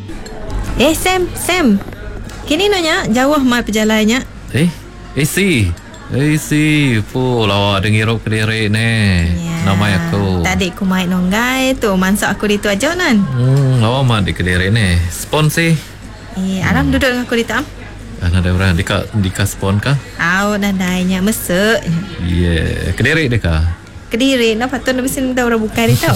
Sam. Kini nanya jauh mai perjalannya. Si pula dengar kediri ni. Nama aku. Tadi aku main nonggai tu, mansuk aku di tu aja nan. Lawa mah di kediri ni. Spon sih. Alam duduk dengan aku di tam. Ada orang di spon kah? Nadainya mesek. Kediri deh kah? Kediri, nak patut nak bisin dah orang buka dia tau.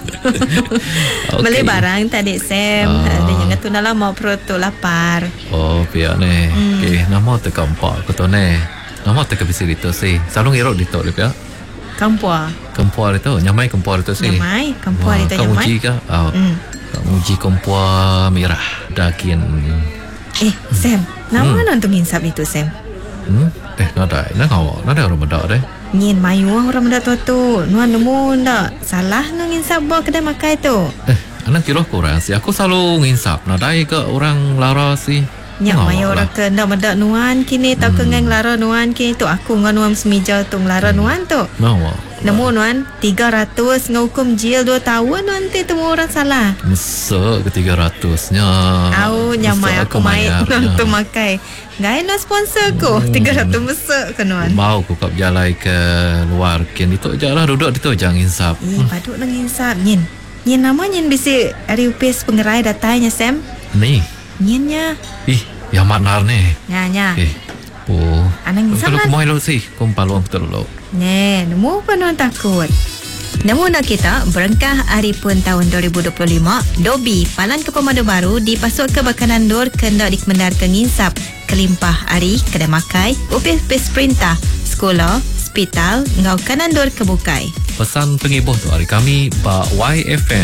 Beli barang tadi Sam. Dia jangan tu nak lama perut tu lapar. Pihak ni. Okay, nama tu kampak aku tu ni. Nama tu kebisi itu sih. Selalu ngerok itu dia pihak. Kampua itu, nyamai kampua itu sih. Nyamai, kampua itu nyamai. Kamu uji kah? Kamu uji kampua merah daging. Sam, nama nonton insap itu Sam. Nada orang benda deh. Nyin mayu orang benda tu. Nuan nemu ndak salah nang insap bawa kedai makai tu. Anak kira kurang sih. Aku selalu nginsap. Nadai ke orang lara sih. Nyak mayu orang ke ndak mendak nuan kini tak ke ngang lara nuan kini tu aku ngan nuan semija tu lara nuan tu. Nemu nuan 300 ngukum jil 2 tahun nuan temu orang salah. Mesek ke 300-nya. Nyamai aku main tu makai. Gai no sponsor ko 300 mesek ke nuan. Mau ku kap jalai ke luar kin itu ajalah duduk itu jangan insap. Paduk nang insap nyin. Nyin nama nyin bisi ari upis pengerai datanya Sam. Ni. Nyinnya. Yang maknar ni. Nya. Anang insap kan. Kalau kumai lo sih, kumpaluang betul lo. Nemu apa nuan takut. Namun nak kita berengkah hari pun tahun 2025, Dobi palan ke pemadu baru dipasuk ke bakanan dor kendak dikemendar ke nginsap kelimpah hari kedai makai, upis perintah, sekolah, hospital, ngau kanan dor kebukai. Pesan pengibuh tu hari kami, Pak YFM.